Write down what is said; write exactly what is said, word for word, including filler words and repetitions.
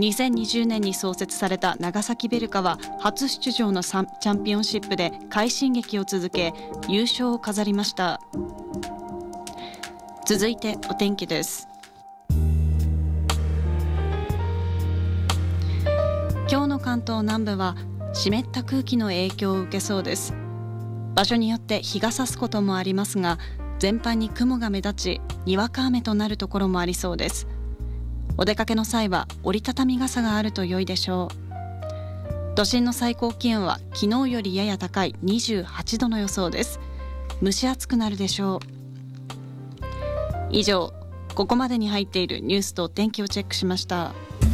にせんにじゅうねんに創設された長崎ベルカは初出場のチャンピオンシップで快進撃を続け優勝を飾りました。続いてお天気です。今日の関東南部は湿った空気の影響を受けそうです。場所によって日が差すこともありますが、全般に雲が目立ちにわか雨となるところもありそうです。お出かけの際は折りたたみ傘があると良いでしょう。都心の最高気温は昨日よりやや高いにじゅうはちどの予想です。蒸し暑くなるでしょう。以上、ここまでに入っているニュースと天気をチェックしました。